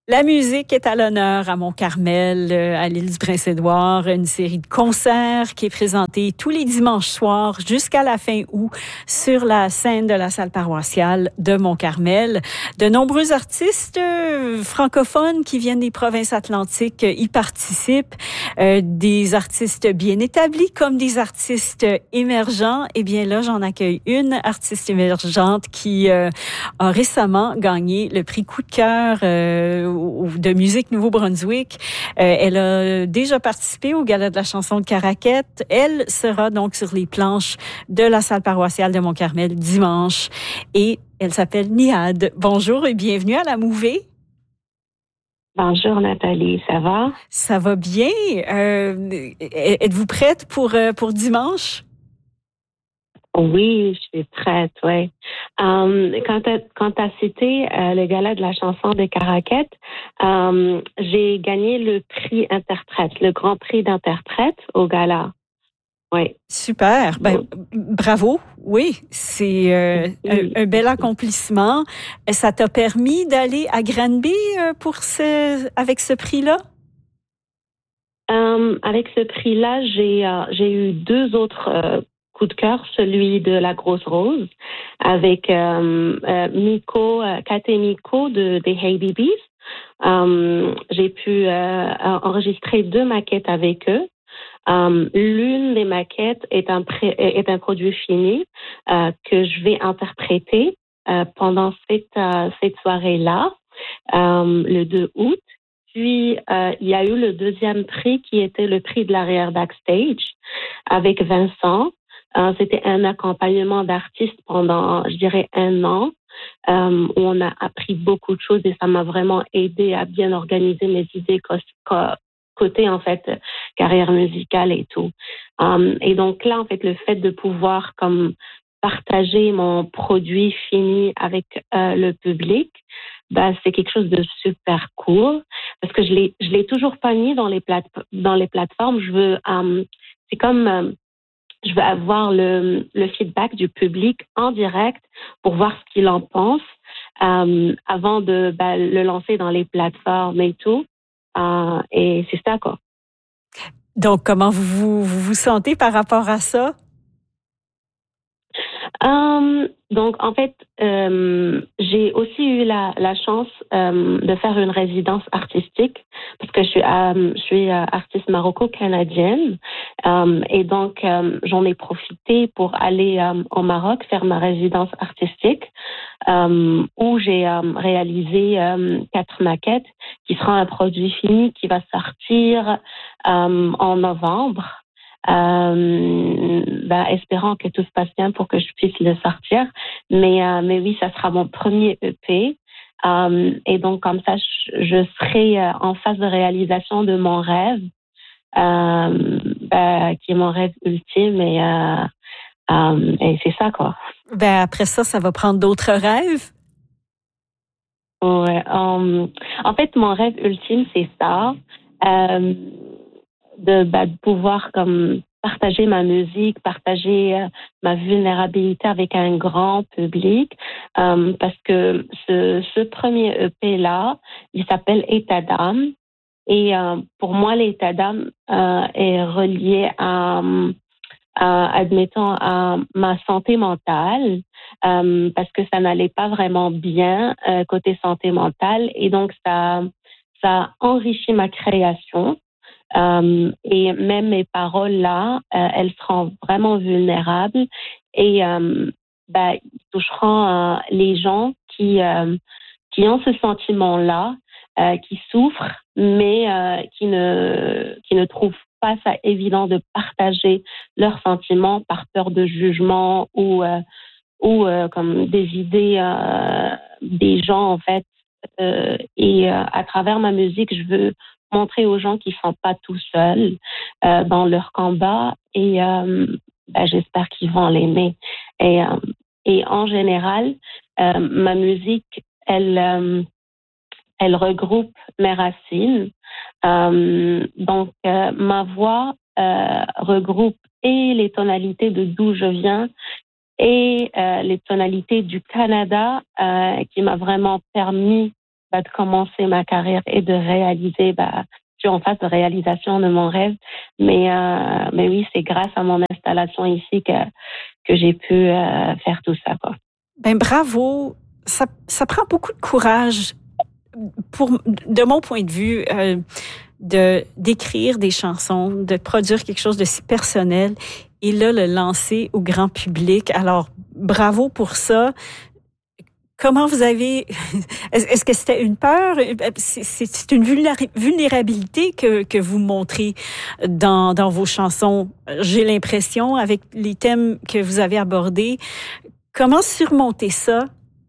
La musique est à l'honneur à Mont-Carmel, à l'île du Prince-Édouard, une série de concerts qui est présentée tous les dimanches soirs jusqu'à la fin août sur la scène de la salle paroissiale de Mont-Carmel. De nombreux artistes francophones qui viennent des provinces atlantiques y participent, des artistes bien établis comme des artistes émergents. Et bien là, j'en accueille une artiste émergente qui a récemment gagné le prix Coup de cœur de musique Nouveau-Brunswick. Elle a déjà participé au Gala de la chanson de Caraquette. Elle sera donc sur les planches de la salle paroissiale de Mont-Carmel dimanche. Et elle s'appelle Niad. Bonjour et bienvenue à la Mouvée. Bonjour Nathalie, ça va? Ça va bien. Êtes-vous prête pour dimanche? Oui, je suis prête, oui. Quand tu as cité le gala de la chanson de Caraquette, j'ai gagné le prix interprète, le grand prix d'interprète au gala. Oui. Super. Ben, bravo. Oui, c'est un bel accomplissement. Ça t'a permis d'aller à Granby avec ce prix-là? Avec ce prix-là, j'ai eu deux autres coups de cœur, celui de la Grosse Rose avec Miko, Kat et Miko des Hey Babies. J'ai pu enregistrer deux maquettes avec eux. L'une des maquettes est un produit fini que je vais interpréter pendant cette soirée-là, le 2 août. Puis, il y a eu le deuxième prix qui était le prix de l'arrière backstage avec Vincent. C'était un accompagnement d'artistes pendant, je dirais, 1 an, où on a appris beaucoup de choses et ça m'a vraiment aidé à bien organiser mes idées côté, en fait, carrière musicale et tout. Et donc là, en fait, le fait de pouvoir comme partager mon produit fini avec le public, bah, c'est quelque chose de super cool parce que je l'ai toujours pas mis dans les plateformes. C'est comme je veux avoir le feedback du public en direct pour voir ce qu'il en pense avant de le lancer dans les plateformes et tout. Et c'est ça, quoi. Donc, comment vous sentez par rapport à ça? Donc, en fait, j'ai aussi eu la chance de faire une résidence artistique parce que je suis artiste maroco-canadienne et donc j'en ai profité pour aller au Maroc faire ma résidence artistique où j'ai réalisé 4 maquettes qui sera un produit fini qui va sortir en novembre. Espérant que tout se passe bien pour que je puisse le sortir. Mais oui, ça sera mon premier EP. Et donc, comme ça, je serai en phase de réalisation de mon rêve, qui est mon rêve ultime. Et c'est ça, quoi. Ben, après ça, ça va prendre d'autres rêves? Ouais. En fait, mon rêve ultime, c'est ça. De pouvoir comme partager ma musique, partager ma vulnérabilité avec un grand public, parce que ce premier EP-là, il s'appelle État d'âme, et pour moi, l'état d'âme est relié admettons, à ma santé mentale, parce que ça n'allait pas vraiment bien côté santé mentale, et donc ça enrichit ma création. Et même mes paroles là, elles seront vraiment vulnérables et ils toucheront les gens qui ont ce sentiment-là, qui souffrent, mais qui ne trouvent pas ça évident de partager leurs sentiments par peur de jugement ou comme des idées des gens en fait. Et à travers ma musique, je veux montrer aux gens qu'ils sont pas tout seuls dans leur combat et j'espère qu'ils vont l'aimer. Et en général, ma musique, elle regroupe mes racines. Donc, ma voix regroupe et les tonalités de d'où je viens et les tonalités du Canada qui m'a vraiment permis de commencer ma carrière et de réaliser, je suis en phase de réalisation de mon rêve. Mais oui, c'est grâce à mon installation ici que j'ai pu faire tout ça, quoi. Ben bravo. Ça prend beaucoup de courage de mon point de vue, d'écrire des chansons, de produire quelque chose de si personnel et là, le lancer au grand public. Alors, bravo pour ça. Comment vous avez... Est-ce que c'était une peur? C'est une vulnérabilité que vous montrez dans vos chansons, j'ai l'impression, avec les thèmes que vous avez abordés. Comment surmonter ça?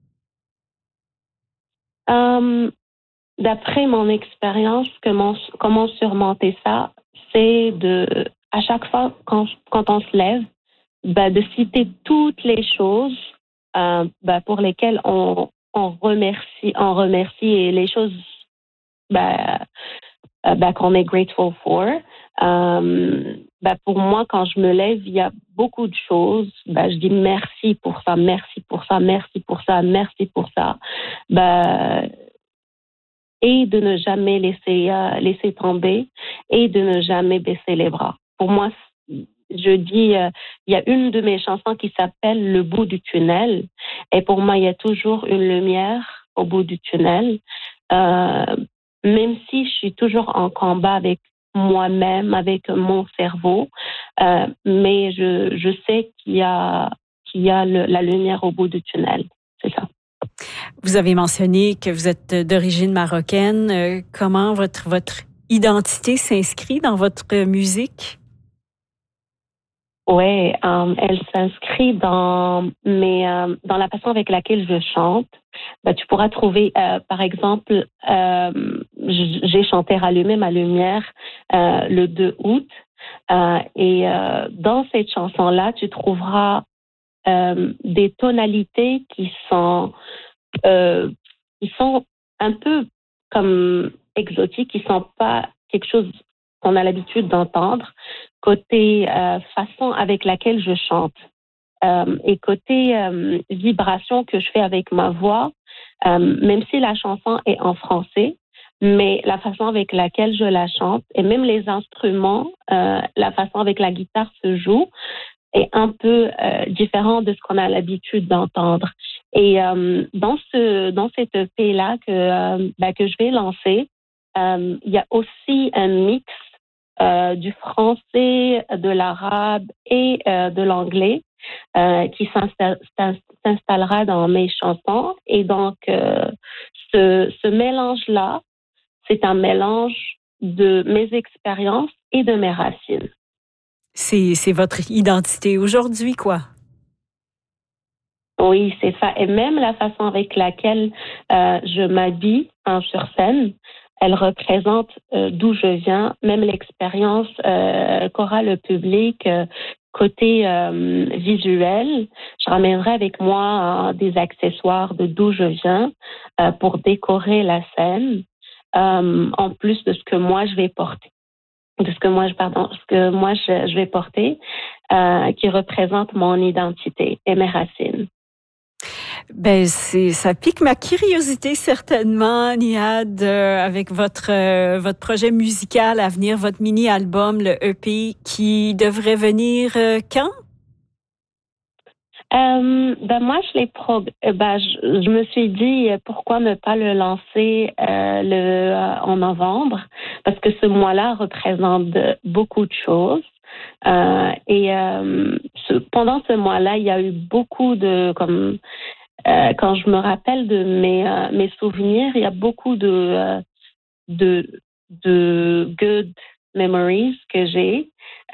D'après mon expérience, comment surmonter ça, c'est à chaque fois quand on se lève, de citer toutes les choses pour lesquelles on remercie et les choses qu'on est grateful for. Pour moi, quand je me lève, il y a beaucoup de choses. Je dis merci pour ça, merci pour ça, merci pour ça, merci pour ça. Et de ne jamais laisser tomber et de ne jamais baisser les bras. Pour moi, je dis, il y a une de mes chansons qui s'appelle Le bout du tunnel. Et pour moi, il y a toujours une lumière au bout du tunnel. Même si je suis toujours en combat avec moi-même, avec mon cerveau, mais je sais qu'il y a la lumière au bout du tunnel. C'est ça. Vous avez mentionné que vous êtes d'origine marocaine. Comment votre identité s'inscrit dans votre musique? Oui, elle s'inscrit dans la façon avec laquelle je chante. Tu pourras trouver, par exemple, j'ai chanté Rallumer ma lumière le 2 août. Et dans cette chanson-là, tu trouveras des tonalités qui sont un peu comme exotiques, qui sont pas quelque chose qu'on a l'habitude d'entendre, côté façon avec laquelle je chante et côté vibration que je fais avec ma voix, même si la chanson est en français, mais la façon avec laquelle je la chante et même les instruments, la façon avec la guitare se joue est un peu différent de ce qu'on a l'habitude d'entendre. Et dans cette EP-là que je vais lancer, il y a aussi un mix du français, de l'arabe et de l'anglais qui s'installera dans mes chansons. Et donc, ce mélange-là, c'est un mélange de mes expériences et de mes racines. C'est votre identité aujourd'hui, quoi. Oui, c'est ça. Et même la façon avec laquelle je m'habille sur scène, elle représente d'où je viens, même l'expérience qu'aura le public côté visuel. Je ramènerai avec moi des accessoires de d'où je viens pour décorer la scène, en plus de ce que moi je vais porter. Ce que moi je vais porter, qui représente mon identité et mes racines. Ben ça pique ma curiosité certainement, Niad, avec votre projet musical à venir, votre mini-album, le EP, qui devrait venir quand? Moi, je me suis dit pourquoi ne pas le lancer en novembre, parce que ce mois-là représente beaucoup de choses. Pendant ce mois-là, il y a eu beaucoup de quand je me rappelle de mes souvenirs, il y a beaucoup de good memories que j'ai.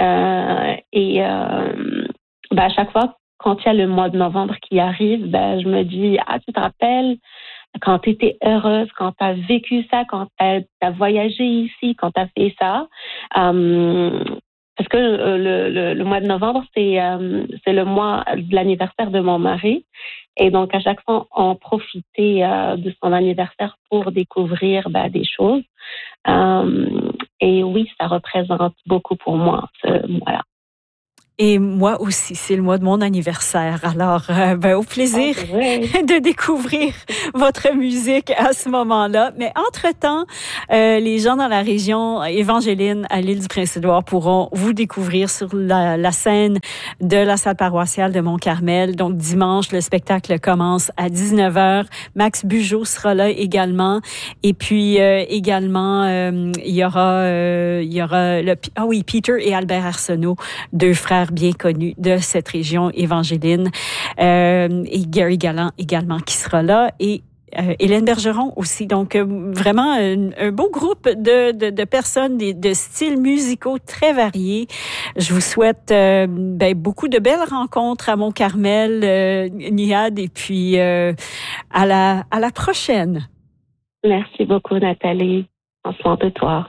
À chaque fois, quand il y a le mois de novembre qui arrive, je me dis, tu te rappelles quand tu étais heureuse, quand tu as vécu ça, quand tu as voyagé ici, quand tu as fait ça. Parce que le mois de novembre, c'est le mois de l'anniversaire de mon mari. Et donc, à chaque fois, on profitait de son anniversaire pour découvrir des choses. Et oui, ça représente beaucoup pour moi, ce mois-là. Et moi aussi, c'est le mois de mon anniversaire. Alors, au plaisir de découvrir votre musique à ce moment-là. Mais entre-temps, les gens dans la région évangéline à l'île du Prince-Édouard pourront vous découvrir sur la scène de la salle paroissiale de Mont-Carmel. Donc, dimanche, le spectacle commence à 19h. Max Bugeaud sera là également. Et puis, également, il y aura Peter et Albert Arsenault, deux frères bien connus de cette région évangéline, et Gary Galland également qui sera là, et Hélène Bergeron aussi. Donc, vraiment un beau groupe de personnes, de styles musicaux très variés. Je vous souhaite beaucoup de belles rencontres à Mont-Carmel, Niad, et puis à la prochaine. Merci beaucoup, Nathalie. En soin de toi.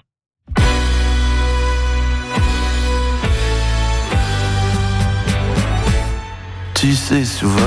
Tu sais, souvent